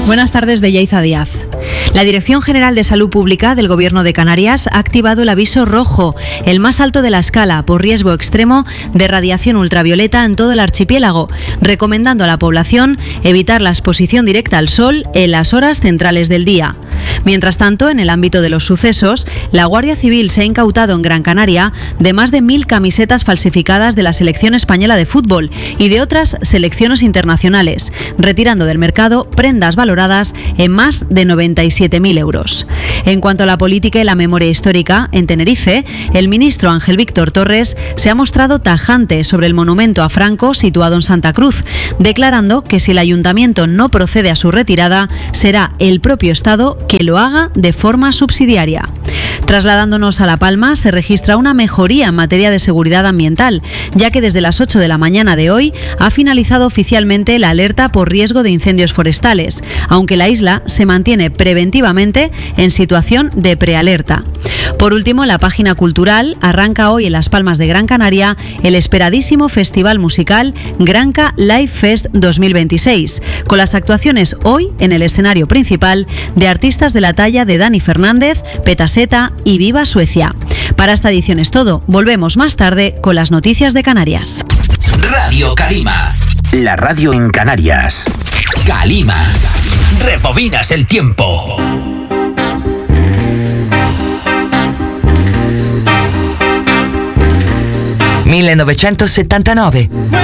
Buenas tardes, de Yaiza Díaz. La Dirección General de Salud Pública del Gobierno de Canarias ha activado el aviso rojo, el más alto de la escala, por riesgo extremo de radiación ultravioleta en todo el archipiélago, recomendando a la población evitar la exposición directa al sol en las horas centrales del día. Mientras tanto, en el ámbito de los sucesos, la Guardia Civil se ha incautado en Gran Canaria de más de 1.000 camisetas falsificadas de la selección española de fútbol y de otras selecciones internacionales, retirando del mercado prendas valoradas en más de 97.000 euros. En cuanto a la política y la memoria histórica, en Tenerife, el ministro Ángel Víctor Torres se ha mostrado tajante sobre el monumento a Franco situado en Santa Cruz, declarando que si el ayuntamiento no procede a su retirada, será el propio Estado que lo haga de forma subsidiaria. Trasladándonos a La Palma, se registra una mejoría en materia de seguridad ambiental, ya que desde las 8 de la mañana de hoy ha finalizado oficialmente la alerta por riesgo de incendios forestales, aunque la isla se mantiene preventivamente en situación de prealerta. Por último, la página cultural arranca hoy en Las Palmas de Gran Canaria el esperadísimo festival musical Granca Live Fest 2026, con las actuaciones hoy en el escenario principal de artistas de la talla de Dani Fernández, Petaseta y Viva Suecia. Para esta edición es todo. Volvemos más tarde con las noticias de Canarias. Radio Calima, la radio en Canarias. Calima, rebobinas el tiempo. ...1979.